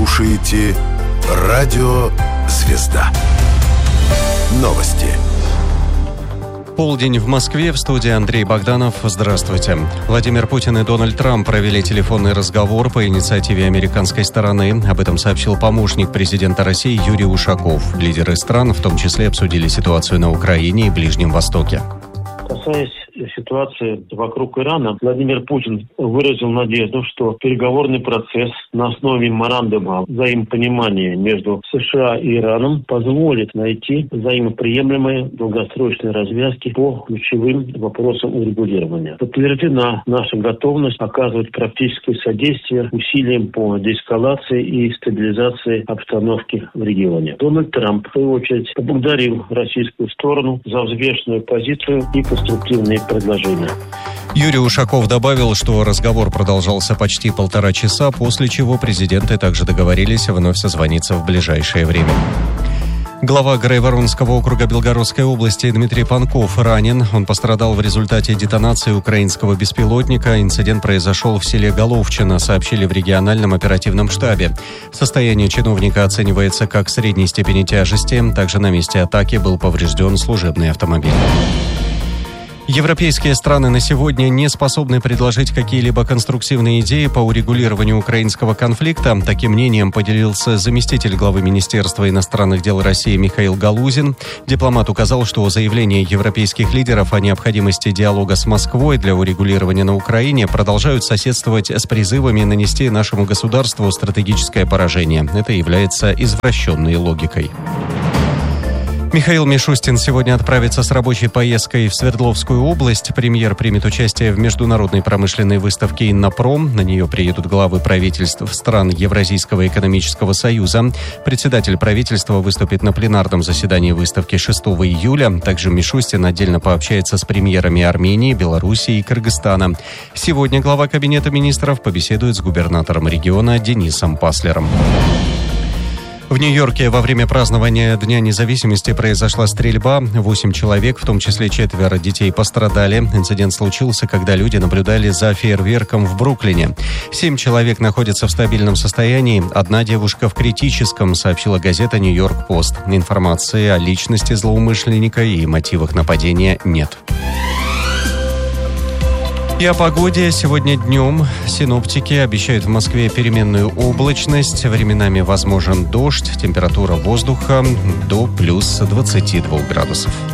слушаете Радио Звезда. Новости. Полдень в Москве, в студии Андрей Богданов. Здравствуйте. Владимир Путин и Дональд Трамп провели телефонный разговор по инициативе американской стороны. Об этом сообщил помощник президента России Юрий Ушаков. Лидеры стран в том числе обсудили ситуацию на Украине и Ближнем Востоке. Касаясь ситуации вокруг Ирана, Владимир Путин выразил надежду, что переговорный процесс на основе меморандума взаимопонимания между США и Ираном позволит найти взаимоприемлемые долгосрочные развязки по ключевым вопросам урегулирования. Подтверждена наша готовность оказывать практическое содействие усилиям по деэскалации и стабилизации обстановки в регионе. Дональд Трамп, в свою очередь, поблагодарил российскую сторону за взвешенную позицию и конструктивные предложения. Юрий Ушаков добавил, что разговор продолжался почти 1,5 часа, после чего президенты также договорились вновь созвониться в ближайшее время. Глава Грайворонского округа Белгородской области Дмитрий Панков ранен. Он пострадал в результате детонации украинского беспилотника. Инцидент произошел в селе Головчино, сообщили в региональном оперативном штабе. Состояние чиновника оценивается как средней степени тяжести. Также на месте атаки был поврежден служебный автомобиль. Европейские страны на сегодня не способны предложить какие-либо конструктивные идеи по урегулированию украинского конфликта. Таким мнением поделился заместитель главы Министерства иностранных дел России Михаил Галузин. Дипломат указал, что заявления европейских лидеров о необходимости диалога с Москвой для урегулирования на Украине продолжают соседствовать с призывами нанести нашему государству стратегическое поражение. Это является извращенной логикой. Михаил Мишустин сегодня отправится с рабочей поездкой в Свердловскую область. Премьер примет участие в международной промышленной выставке «Иннопром». На нее приедут главы правительств стран Евразийского экономического союза. Председатель правительства выступит на пленарном заседании выставки 6 июля. Также Мишустин отдельно пообщается с премьерами Армении, Белоруссии и Кыргызстана. Сегодня глава Кабинета министров побеседует с губернатором региона Денисом Паслером. В Нью-Йорке во время празднования Дня независимости произошла стрельба. 8 человек, в том числе 4 детей, пострадали. Инцидент случился, когда люди наблюдали за фейерверком в Бруклине. 7 человек находятся в стабильном состоянии. 1 девушка в критическом, сообщила газета «Нью-Йорк Пост». Информации о личности злоумышленника и мотивах нападения нет. И о погоде. Сегодня днем синоптики обещают в Москве переменную облачность. Временами возможен дождь. Температура воздуха до плюс 22 градусов.